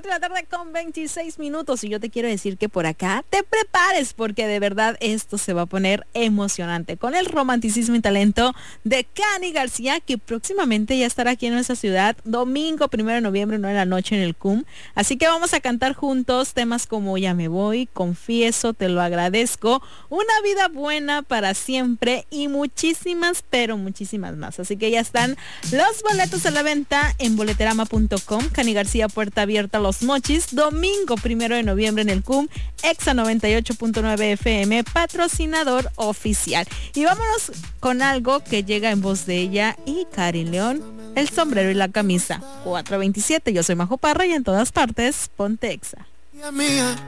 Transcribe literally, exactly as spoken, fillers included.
de la tarde con veintiséis minutos y yo te quiero decir que por acá te prepares porque de verdad esto se va a poner emocionante con el romanticismo y talento de Cani García, que próximamente ya estará aquí en nuestra ciudad, domingo primero de noviembre, nueve de la noche en el C U M. Así que vamos a cantar juntos temas como Ya me voy, Confieso, Te lo agradezco, Una vida buena para siempre y muchísimas, pero muchísimas más. Así que ya están los boletos a la venta en boleterama punto com. Cani García, puerta abierta a Los Mochis, domingo primero de noviembre en el C U M, Exa noventa y ocho punto nueve F M, patrocinador oficial. Y vámonos con algo que llega en voz de ella y Karin León, El sombrero y la camisa. cuatro veintisiete, yo soy Majo Parra y en todas partes, ponte Exa. Mía,